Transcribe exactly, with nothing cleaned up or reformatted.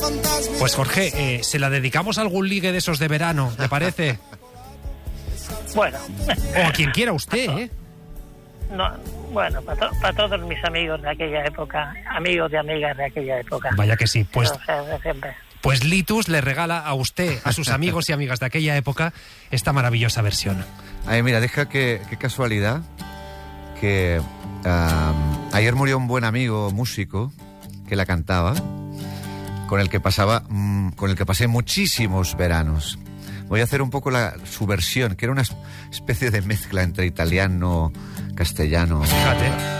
Pues Jorge, eh, se la dedicamos a algún ligue de esos de verano, ¿le parece? Bueno. O a quien quiera usted, ¿eh? No, bueno, para, to- para todos mis amigos de aquella época, amigos y amigas de aquella época. Vaya que sí, pues... O sea, de siempre. Pues Litus le regala a usted, a sus amigos y amigas de aquella época, esta maravillosa versión. Ay, mira, deja que, qué casualidad que um, ayer murió un buen amigo músico que la cantaba, con el que pasaba, mm, con el que pasé muchísimos veranos. Voy a hacer un poco la, su versión, que era una especie de mezcla entre italiano, castellano. Fíjate.